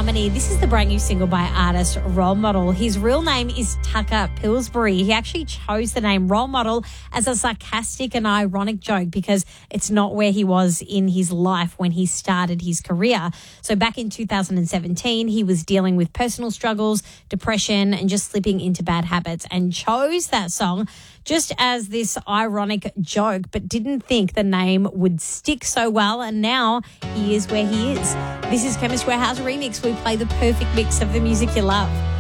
Harmony. This is the brand new single by artist Role Model. His real name is Tucker Pillsbury. He actually chose the name Role Model as a sarcastic and ironic joke because it's not where he was in his life when he started his career. So back in 2017, he was dealing with personal struggles, depression, and just slipping into bad habits, and chose that song just as this ironic joke, but didn't think the name would stick so well, and now he is where he is. This is Chemist Warehouse Remix. We play the perfect mix of the music you love.